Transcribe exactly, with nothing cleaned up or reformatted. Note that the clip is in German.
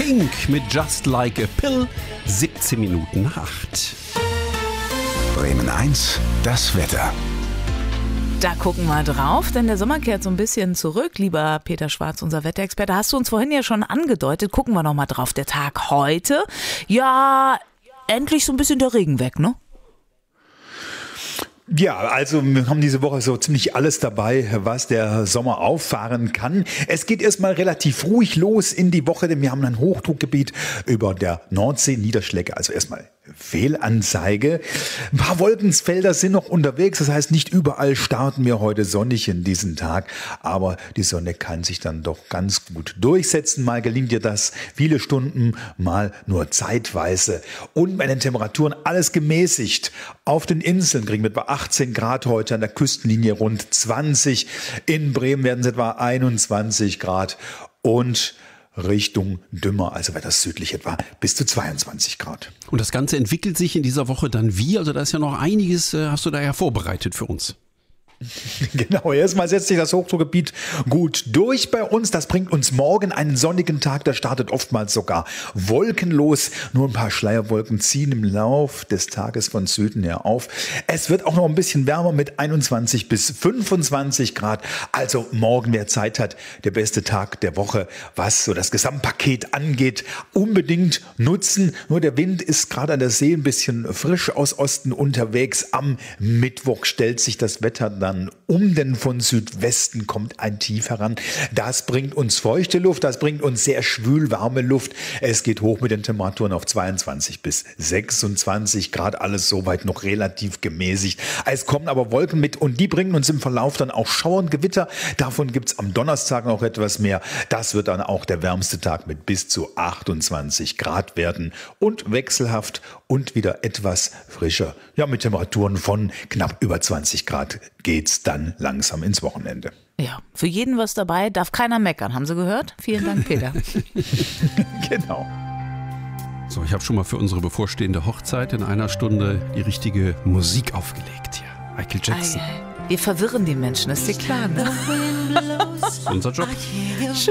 Pink mit Just Like a Pill, siebzehn Minuten nach acht. Bremen eins, das Wetter. Da gucken wir drauf, denn der Sommer kehrt so ein bisschen zurück. Lieber Peter Schwarz, unser Wetterexperte, hast du uns vorhin ja schon angedeutet. Gucken wir noch mal drauf. Der Tag heute, ja, endlich so ein bisschen der Regen weg, ne? Ja, also wir haben diese Woche so ziemlich alles dabei, was der Sommer auffahren kann. Es geht erstmal relativ ruhig los in die Woche, denn wir haben ein Hochdruckgebiet über der Nordsee, Niederschläge, also erstmal Fehlanzeige. Ein paar Wolkenfelder sind noch unterwegs, das heißt, nicht überall starten wir heute sonnig in diesen Tag, aber die Sonne kann sich dann doch ganz gut durchsetzen. Mal gelingt ihr das viele Stunden, mal nur zeitweise. Und bei den Temperaturen alles gemäßigt. Auf den Inseln kriegen wir etwa achtzehn Grad heute, an der Küstenlinie rund zwanzig. In Bremen werden es etwa einundzwanzig Grad und Richtung Dümmer, also weiter südlich etwa bis zu zweiundzwanzig Grad. Und das Ganze entwickelt sich in dieser Woche dann wie? Also da ist ja noch einiges, äh, hast du da ja vorbereitet für uns. Genau, erstmal setzt sich das Hochdruckgebiet gut durch bei uns. Das bringt uns morgen einen sonnigen Tag. Der startet oftmals sogar wolkenlos. Nur ein paar Schleierwolken ziehen im Lauf des Tages von Süden her auf. Es wird auch noch ein bisschen wärmer mit einundzwanzig bis fünfundzwanzig Grad. Also morgen, wer Zeit hat, der beste Tag der Woche, was so das Gesamtpaket angeht, unbedingt nutzen. Nur der Wind ist gerade an der See ein bisschen frisch aus Osten unterwegs. Am Mittwoch stellt sich das Wetter dann Dann um, denn von Südwesten kommt ein Tief heran. Das bringt uns feuchte Luft, das bringt uns sehr schwül warme Luft. Es geht hoch mit den Temperaturen auf zweiundzwanzig bis sechsundzwanzig Grad, alles soweit noch relativ gemäßigt. Es kommen aber Wolken mit und die bringen uns im Verlauf dann auch Schauer und Gewitter. Davon gibt es am Donnerstag noch etwas mehr. Das wird dann auch der wärmste Tag mit bis zu achtundzwanzig Grad werden und wechselhaft und wieder etwas frischer. Ja, mit Temperaturen von knapp über zwanzig Grad geht's dann langsam ins Wochenende. Ja, für jeden was dabei, darf keiner meckern, haben Sie gehört? Vielen Dank, Peter. Genau. So, ich habe schon mal für unsere bevorstehende Hochzeit in einer Stunde die richtige Musik aufgelegt hier. Michael Jackson. Ei, ei. Wir verwirren die Menschen, ist dir klar, ne? Das ist unser Job.